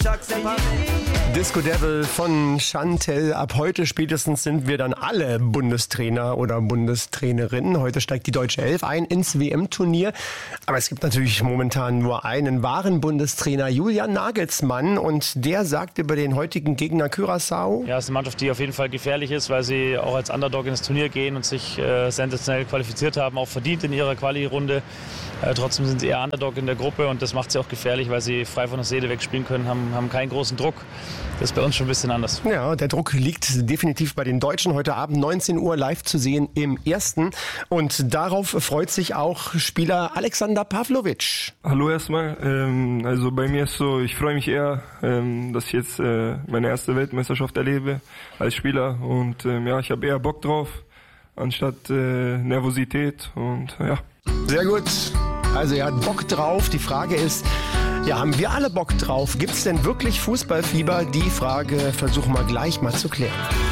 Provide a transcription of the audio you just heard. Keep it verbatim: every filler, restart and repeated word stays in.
Disco Devil von Chantel. Ab heute spätestens sind wir dann alle Bundestrainer oder Bundestrainerinnen. Heute steigt die Deutsche Elf ein ins W M-Turnier. Aber es gibt natürlich momentan nur einen wahren Bundestrainer, Julian Nagelsmann. Und der sagt über den heutigen Gegner Curaçao: Ja, es ist eine Mannschaft, die auf jeden Fall gefährlich ist, weil sie auch als Underdog ins Turnier gehen und sich äh, sensationell qualifiziert haben, auch verdient in ihrer Quali-Runde. Äh, trotzdem sind sie eher Underdog in der Gruppe und das macht sie auch gefährlich, weil sie frei von der Seele wegspielen können, haben, haben keinen großen Druck. Das ist bei uns schon ein bisschen anders. Ja, der Druck liegt definitiv bei den Deutschen. Heute Abend neunzehn Uhr live zu sehen im Ersten. Und darauf freut sich auch Spieler Alexander Pavlovic. Hallo erstmal. Ähm, also bei mir ist so, ich freue mich eher, ähm, dass ich jetzt äh, meine erste Weltmeisterschaft erlebe als Spieler. Und ähm, ja, ich habe eher Bock drauf, anstatt äh, Nervosität. Und ja. Sehr gut. Also er hat Bock drauf. Die Frage ist, ja, haben wir alle Bock drauf? Gibt es denn wirklich Fußballfieber? Die Frage versuchen wir gleich mal zu klären.